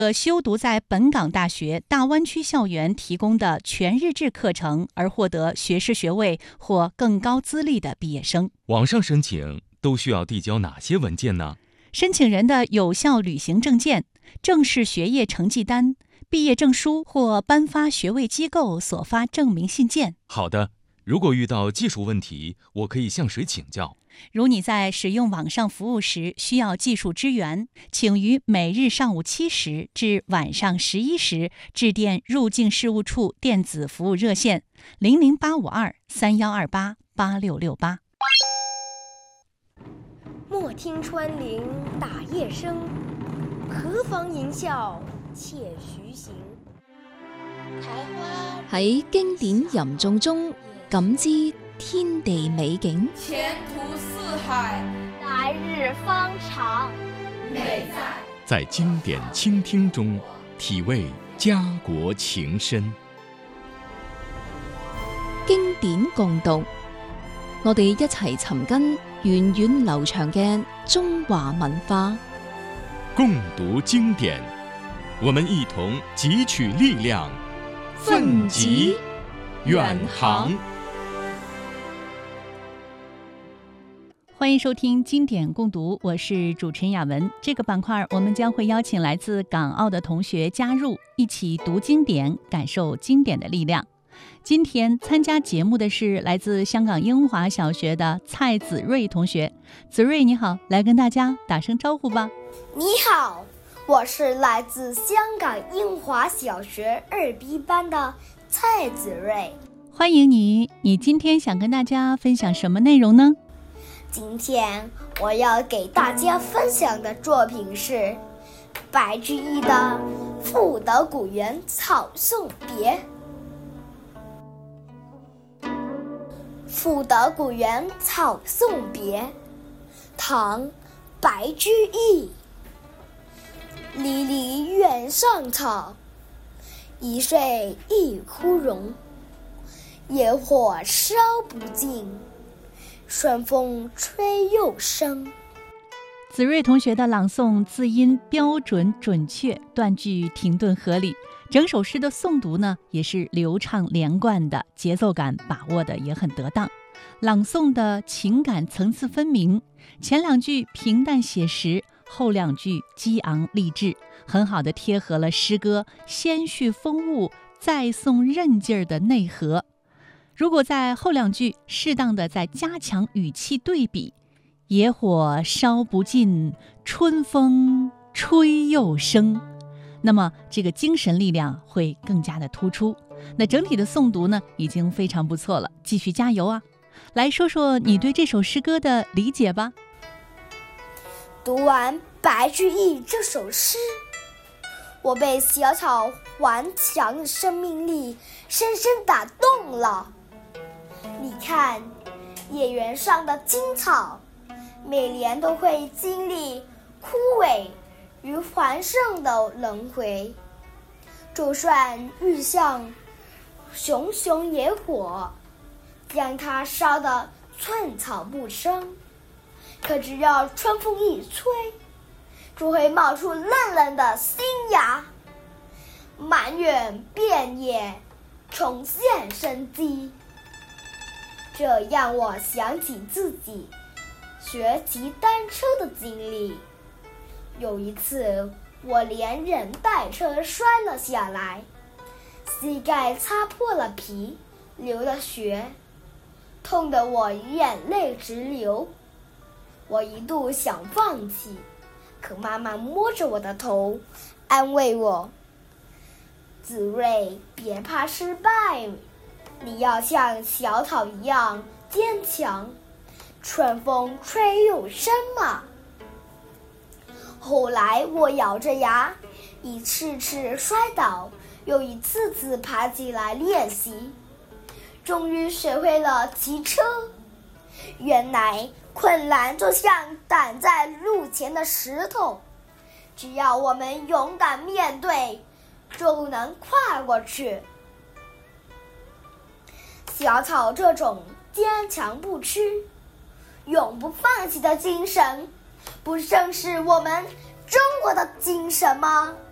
修读在本港大学大湾区校园提供的全日制课程而获得学士学位或更高资历的毕业生。 网上申请都需要递交哪些文件呢？ 申请人的有效履行证件、正式学业成绩单、毕业证书或颁发学位机构所发证明信件。 好的，如果遇到技术问题，我可以向谁请教？ 如你在使用网上服务时需要技术支援，请于每日上午7时至晚上11时致电入境事务处电子服务热线0085231288668。 莫听穿林打叶声，何妨吟啸且徐行。 喺經典吟誦中感知天地美景， 前途似海， 來日方長。 美在經典傾聽中體味家國情深。 經典共讀，我哋一齊尋根源遠流長嘅中華文化。 共讀經典，我們一同汲取力量，奮楫遠航。 歡迎收聽經典共讀，我是主持人雅文。這個板塊我們將會邀請來自港澳的同學加入，一起讀經典，感受經典的力量。今天參加節目的是來自香港英華小學的蔡子睿同學。子睿你好，來跟大家打聲招呼吧。 你好，我是來自香港英華小學2B 班的蔡子睿。 歡迎你，你今天想跟大家分享什麼內容呢？ 今天我要給大家分享的作品是白居易的《賦得古原草送別》。《賦得古原草送別》唐·白居易。離離原上草，一睡一枯榮。野火燒不盡，春風吹又生。 子睿同學的朗誦字音標準準確，斷句停頓合理，整首詩的誦讀呢也是流暢連貫的，節奏感把握的也很得當，朗誦的情感層次分明，前兩句平淡寫實，後兩句激昂勵志，很好的貼合了詩歌先敘風物再送韌勁兒的內核。如果在後兩句適當的再加強語氣對比，野火燒不盡，春風吹又生，那麼這個精神力量會更加的突出。那整體的誦讀呢已經非常不錯了，繼續加油啊！來說說你對這首詩歌的理解吧。 讀完白居易這首詩，我被小草頑強的生命力深深打動了。你看，野原上的青草，每年都會經歷枯萎與繁盛的輪迴。就算遇上熊熊野火，將它燒得寸草不生，可只要春風一吹，就會冒出嫩嫩的新芽，滿園遍野重現生機。這讓我想起自己學騎單車的經歷。有一次，我連人帶車摔了下來，膝蓋擦破了皮，流了血，痛得我眼淚直流。我一度想放棄，可媽媽摸着我的頭，安慰我：子睿，別怕失敗，你要像小草一樣堅強，春風吹又生嘛。後來我咬着牙，一次次摔倒，又一次次爬起來練習，終於學會了騎車。原來困難就像擋在路前的石頭，只要我們勇敢面對，就能跨過去。小草這種堅強不屈、永不放棄的精神，不正是我們中國的精神嗎？